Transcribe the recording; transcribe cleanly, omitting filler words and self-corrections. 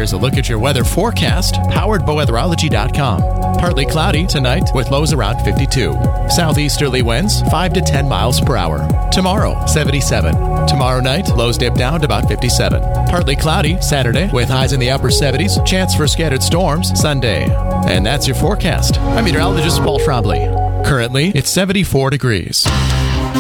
Here's a look at your weather forecast, powered by weatherology.com. Partly cloudy tonight with lows around 52. Southeasterly winds 5 to 10 miles per hour. Tomorrow, 77. Tomorrow night, lows dip down to about 57. Partly cloudy Saturday with highs in the upper 70s. Chance for scattered storms Sunday. And that's your forecast. I'm meteorologist Paul Trombley. Currently, it's 74 degrees.